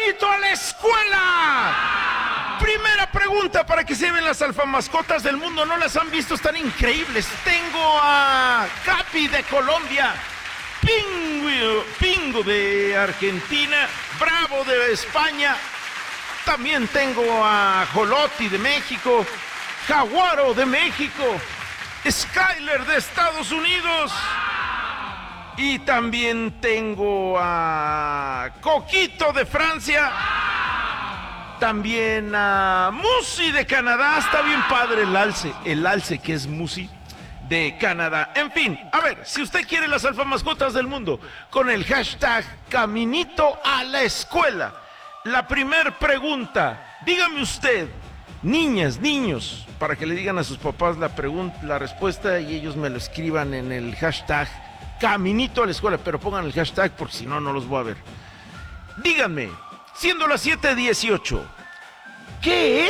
Caminito a la Escuela. Primera pregunta para que se lleven las alfamascotas del mundo. No las han visto, están increíbles. Tengo a Capi de Colombia, Pingo de Argentina, Bravo de España. También tengo a Joloti de México, Jaguaro de México, Skyler de Estados Unidos. Y también tengo a Coquito de Francia. También a Musi de Canadá. Está bien padre el alce que es Musi de Canadá. En fin, a ver, si usted quiere las alfamascotas del mundo, con el hashtag Caminito a la Escuela. La primer pregunta, dígame usted, niñas, niños, para que le digan a sus papás la respuesta y ellos me lo escriban en el hashtag Caminito a la Escuela, pero pongan el hashtag porque si no, no los voy a ver. Díganme, siendo las 7:18, ¿qué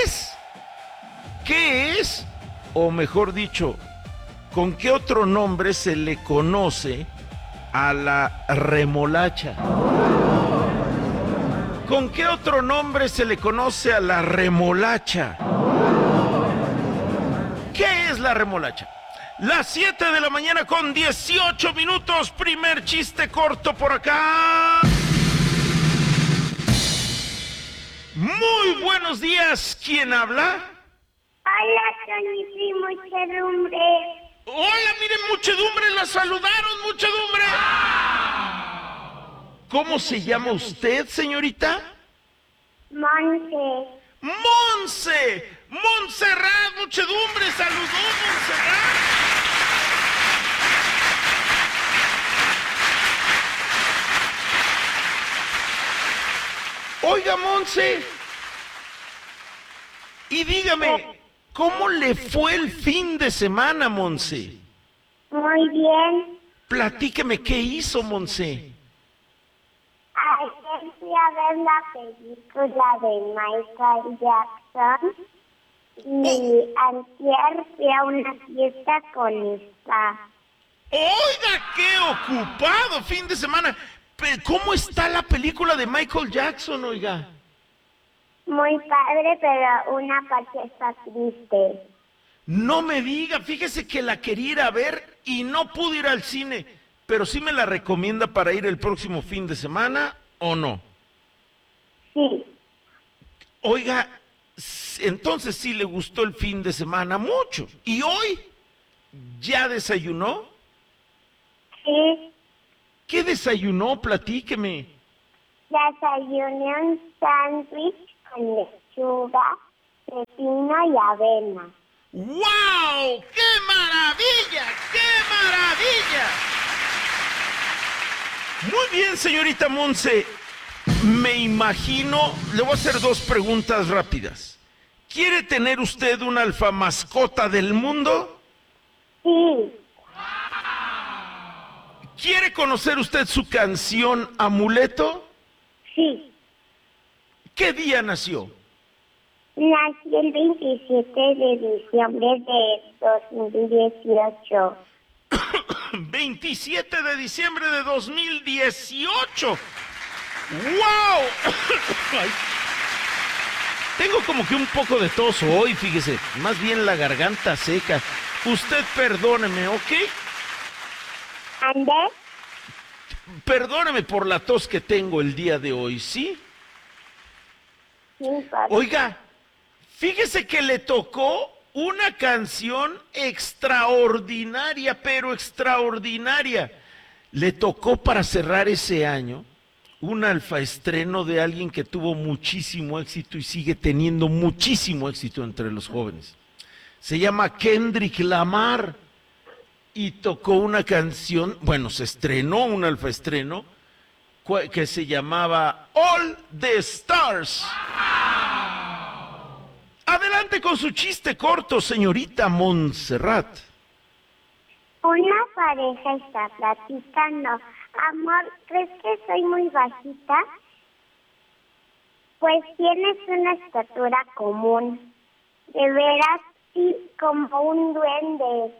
es, o mejor dicho, con qué otro nombre se le conoce a la remolacha? ¿Con qué otro nombre se le conoce a la remolacha? ¿Qué es la remolacha? Las 7 de la mañana con 18 minutos. Primer chiste corto por acá. Muy buenos días. ¿Quién habla? Hola, Tony, soy Muchedumbre. Hola, miren, Muchedumbre. La saludaron, Muchedumbre. ¿Cómo se llama usted, señorita? Monse. ¡Monse! ¡Montserrat! ¡Muchedumbre! ¡Saludó, Montserrat! Oiga, Monse. Y dígame, ¿cómo le fue el fin de semana, Monse? Muy bien. Platíqueme, ¿qué hizo, Monse? Ayer fui a ver la película de Michael Jackson y antier fui a una fiesta con mi papá. Oiga, qué ocupado fin de semana. ¿Cómo está la película de Michael Jackson, oiga? Muy padre, pero una parte está triste. No me diga, fíjese que la quería ir a ver y no pude ir al cine, pero sí me la recomienda para ir el próximo fin de semana, ¿o no? Sí. Oiga, entonces sí le gustó el fin de semana mucho. ¿Y hoy ya desayunó? Sí. ¿Qué desayunó? Platíqueme. Desayuné un sándwich con lechuga, pepino y avena. ¡Wow! ¡Qué maravilla! ¡Qué maravilla! Muy bien, señorita Monse. Me imagino, le voy a hacer dos preguntas rápidas. ¿Quiere tener usted una alfamascota del mundo? Sí. ¿Quiere conocer usted su canción Amuleto? Sí. ¿Qué día nació? Nací el 27 de diciembre de 2018. 27 de diciembre de 2018. ¡Wow! Ay. Tengo como que un poco de tos hoy, fíjese. Más bien la garganta seca. Usted perdóneme, ¿ok? ¿Ande? Perdóneme por la tos que tengo el día de hoy, ¿sí? Sí, papá. Oiga, fíjese que le tocó una canción extraordinaria, pero extraordinaria. Le tocó para cerrar ese año un alfaestreno de alguien que tuvo muchísimo éxito y sigue teniendo muchísimo éxito entre los jóvenes. Se llama Kendrick Lamar y tocó una canción, bueno, se estrenó un alfaestreno que se llamaba All the Stars. Adelante con su chiste corto, señorita Montserrat. Una pareja está platicando. Amor, ¿crees que soy muy bajita? Pues tienes una estatura común. De veras, sí, como un duende.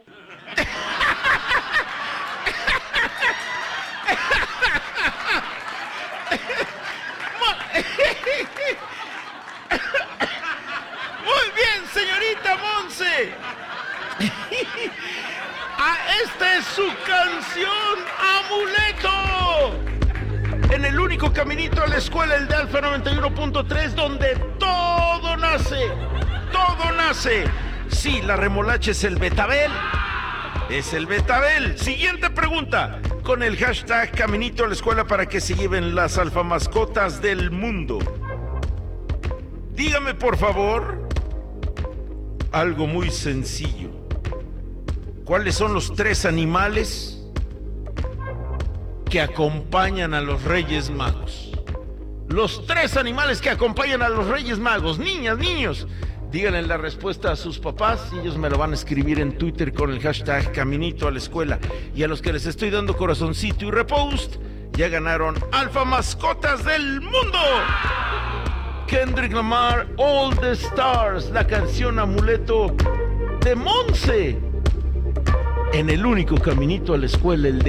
único caminito a la escuela, el de Alfa 91.3, donde todo nace. Todo nace. Sí, la remolacha es el betabel. Es el betabel. Siguiente pregunta. Con el hashtag Caminito a la escuela para que se lleven las alfamascotas del mundo. Dígame, por favor, algo muy sencillo. ¿Cuáles son los 3 animales que acompañan a los Reyes Magos? Los 3 animales que acompañan a los Reyes Magos. Niñas, niños, díganle la respuesta a sus papás y ellos me lo van a escribir en Twitter con el hashtag Caminito a la escuela. Y a los que les estoy dando corazoncito y repost, ya ganaron Alfa Mascotas del Mundo. Kendrick Lamar, All the Stars, la canción amuleto de Monse. En el único caminito a la escuela, el de